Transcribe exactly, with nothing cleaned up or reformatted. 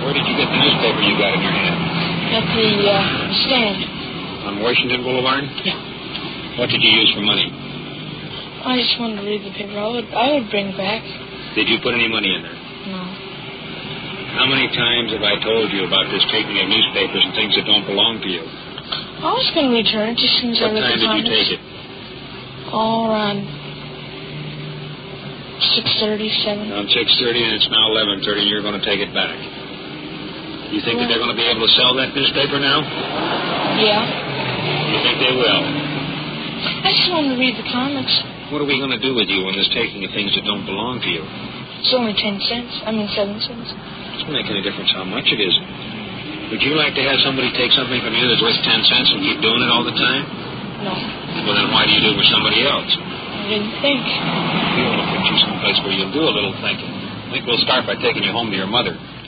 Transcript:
Where did you get the newspaper you got in your hand? At the uh, stand. On Washington Boulevard? Yeah. What did you use for money? I just wanted to read the paper. I would, I would bring it back. Did you put any money in there? No. How many times have I told you about this taking of newspapers and things that don't belong to you? I was going to return it just as soon as I What read time the did you comments. take it? All around six thirty, seven. Around six thirty, and it's now eleven thirty, and you're going to take it back. You think that they're going to be able to sell that newspaper now? Yeah. You think they will? I just wanted to read the comics. What are we going to do with you when there's taking of things that don't belong to you? It's only ten cents. I mean, seven cents. It doesn't make any difference how much it is. Would you like to have somebody take something from you that's worth ten cents and keep doing it all the time? No. Well, then why do you do it with somebody else? I didn't think. We'll put you someplace where you'll do a little thinking. I think we'll start by taking you home to your mother.